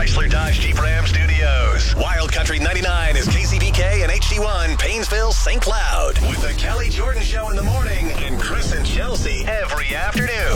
Chrysler Dodge Jeep Ram Studios. Wild Country 99 is KCBK and HD1 Paynesville, St. Cloud. With the Kelly Jordan Show in the morning and Chris and Chelsea every afternoon.